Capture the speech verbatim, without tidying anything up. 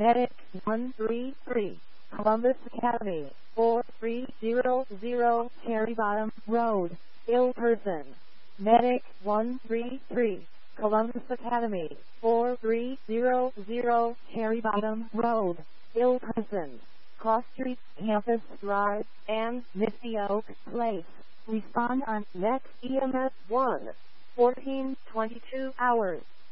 Medic one three three, Columbus Academy, four three zero zero, Cherry Bottom Road, ill person. Medic one three three, Columbus Academy, four three zero zero, Cherry Bottom Road, ill person. Cross Street, Campus Drive, and Misty Oak Place. Respond on Next E M S one, fourteen twenty-two hours.